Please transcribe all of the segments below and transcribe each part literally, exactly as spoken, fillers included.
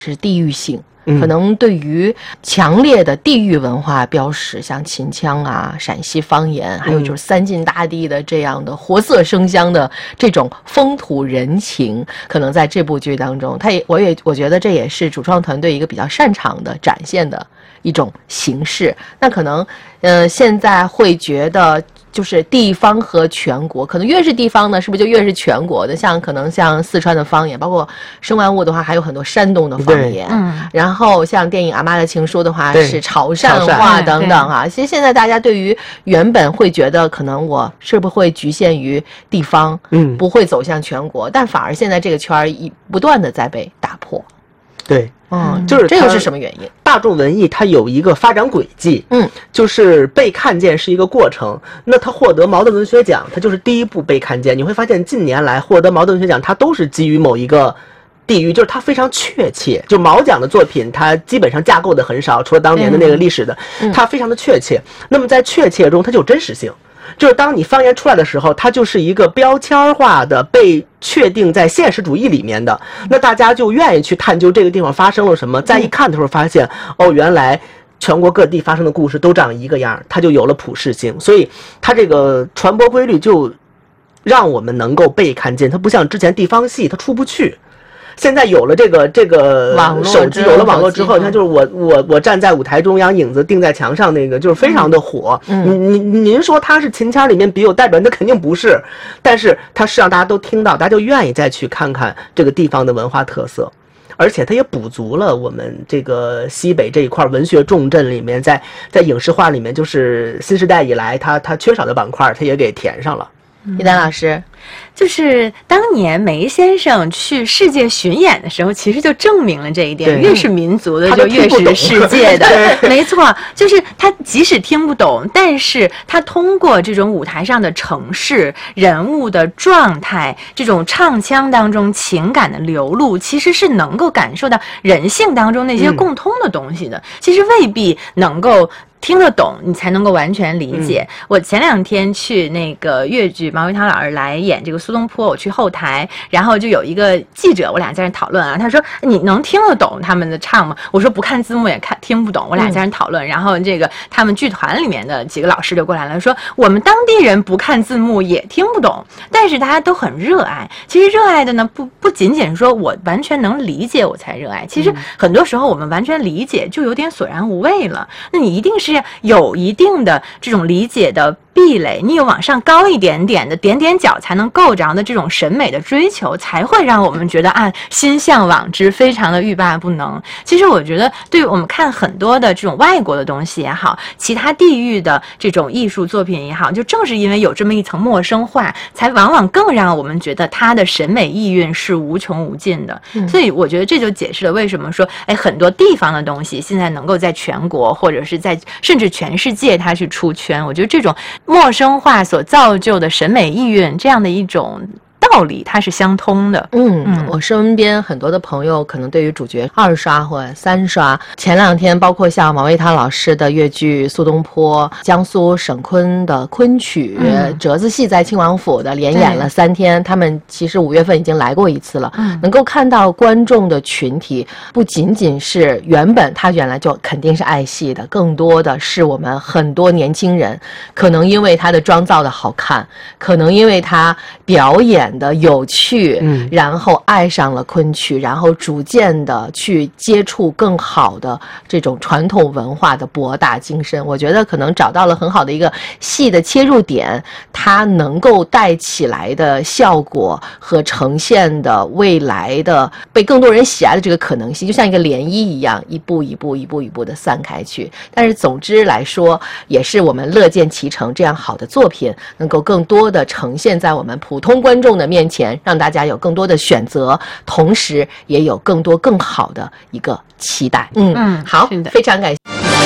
是地域性。可能对于强烈的地域文化标识，像秦腔啊、陕西方言，还有就是三晋大地的这样的活色生香的这种风土人情，可能在这部剧当中，他也我也我觉得这也是主创团队一个比较擅长的展现的一种形式。那可能呃现在会觉得就是地方和全国，可能越是地方呢，是不是就越是全国的？像可能像四川的方言，包括生完物的话，还有很多山东的方言。嗯，然后像电影《阿妈的情书》的话，是潮汕话等等啊。其实现在大家对于原本会觉得可能我是不是会局限于地方，嗯，不会走向全国，但反而现在这个圈儿一不断的在被打破。 对。 嗯， 就是这又是什么原因？ 大众文艺它有一个发展轨迹，嗯，就是被看见是一个过程。那它获得茅盾文学奖，它就是第一部被看见。你会发现近年来获得茅盾文学奖，它都是基于某一个地域，就是它非常确切。就茅奖的作品，它基本上架构的很少，除了当年的那个历史的，嗯、它非常的确切。那么在确切中，它就有真实性。就是当你方言出来的时候，它就是一个标签化的被确定在现实主义里面的，那大家就愿意去探究这个地方发生了什么。再一看的时候发现，哦，原来全国各地发生的故事都长一个样，它就有了普适性。所以它这个传播规律就让我们能够被看见，它不像之前地方戏它出不去。现在有了这个这个手机，有了网络之后，你看，就是我我我站在舞台中央，影子钉在墙上，那个就是非常的火。嗯，您您说它是秦腔里面比有代表，那肯定不是，但是它是让大家都听到，大家就愿意再去看看这个地方的文化特色，而且它也补足了我们这个西北这一块文学重镇里面，在在影视化里面，就是新时代以来它它缺少的板块，它也给填上了。 一丹老师， 就是当年梅先生去世界巡演的时候，其实就证明了这一点，越是民族的就越是世界的。没错，就是他即使听不懂，但是他通过这种舞台上的城市人物的状态，这种唱腔当中情感的流露，其实是能够感受到人性当中那些共通的东西的。嗯、其实未必能够听得懂你才能够完全理解。嗯、我前两天去那个越剧毛维涛老师来演这个苏东坡，我去后台，然后就有一个记者，我俩在那讨论啊，他说你能听得懂他们的唱吗？我说不看字幕也看听不懂，我俩在那讨论。嗯、然后这个他们剧团里面的几个老师就过来了，说我们当地人不看字幕也听不懂，但是大家都很热爱。其实热爱的呢，不不仅仅说我完全能理解我才热爱，其实很多时候我们完全理解就有点索然无味了。那你一定是有一定的这种理解的壁垒，你有往上高一点点的点点角才能够着的这种审美的追求，才会让我们觉得啊心向往之，非常的欲罢不能。其实我觉得对于我们看很多的这种外国的东西也好，其他地域的这种艺术作品也好，就正是因为有这么一层陌生化，才往往更让我们觉得它的审美意蕴是无穷无尽的。嗯、所以我觉得这就解释了为什么说哎很多地方的东西现在能够在全国或者是在甚至全世界它去出圈。我觉得这种陌生化所造就的审美意蕴，这样的一种道理它是相通的。 嗯嗯，我身边很多的朋友可能对于主角二刷或者三刷，前两天包括像毛维涛老师的越剧苏东坡，江苏省昆的昆曲、嗯、折子戏在庆王府的连演了三天，他们其实五月份已经来过一次了。嗯、能够看到观众的群体不仅仅是原本他原来就肯定是爱戏的，更多的是我们很多年轻人，可能因为他的妆造的好看，可能因为他表演的有趣，嗯，然后爱上了昆曲，然后逐渐的去接触更好的这种传统文化的博大精深。我觉得可能找到了很好的一个戏的切入点，它能够带起来的效果和呈现的未来的被更多人喜爱的这个可能性，就像一个涟漪一样，一步一步一步一步的散开去。但是总之来说，也是我们乐见其成，这样好的作品能够更多的呈现在我们普通观众的面前，让大家有更多的选择，同时也有更多更好的一个期待。嗯嗯，好，非常感谢。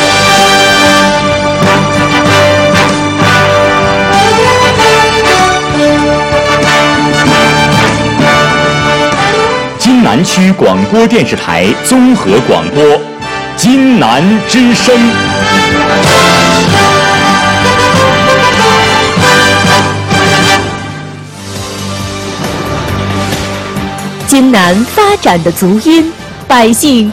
津南区广播电视台综合广播，津南之声。 津南发展的足音， 百姓